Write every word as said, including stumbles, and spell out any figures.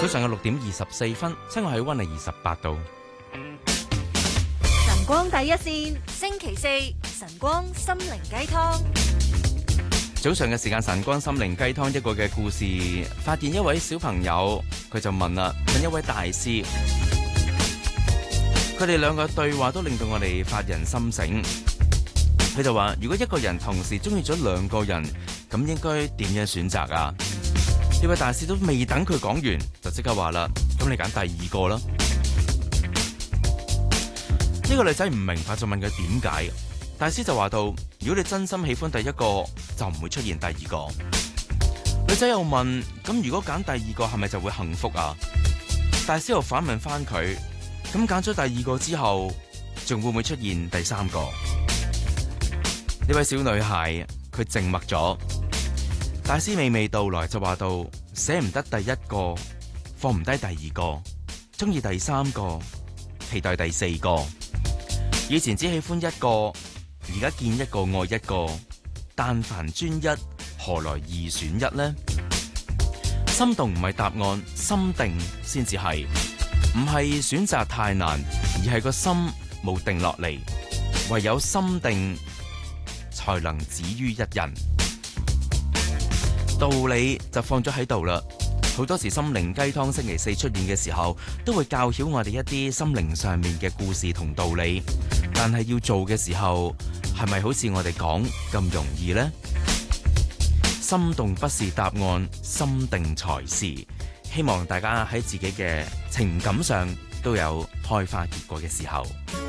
早上嘅六點二十四分，室外氣溫係二十八度。 晨光第一線，星期四晨光心靈雞湯。 早上嘅時間，晨光心靈雞湯一個嘅故事，發現一位小朋友，佢就問啦，問一位大師，佢哋兩個對話都令到我哋發人心醒。佢就話，如果一個人同時中意咗兩個人，咁應該點樣選擇啊？呢位大師都未等佢講完，就即刻話啦，咁你揀第二個啦。呢個女仔唔明白，就問佢點解。大師就話到，如果你真心喜歡第一個，就唔會出現第二個。女仔又問，咁如果揀第二個係咪就會幸福啊？大師又反問翻佢，咁揀咗第二個之後，仲會唔會出現第三個？呢位小女孩佢靜默咗。大師娓娓道來就話到，捨唔得第一個，放唔低第二個，中意第三個，期待第四個。以前只喜歡一個，而家見一個愛一個，但凡專一，何來二選一呢？心動唔係答案，心定先至係。唔係選擇太難，而係個心冇定落嚟，唯有心定才能止於一人。道理就放咗喺度啦，好多時心靈雞湯星期四出現嘅時候，都會教曉我哋一啲心靈上面嘅故事同道理，但係要做嘅時候，係咪好似我哋講咁容易呢？心動不是答案，心定才是。希望大家喺自己嘅情感上都有開花結果嘅時候。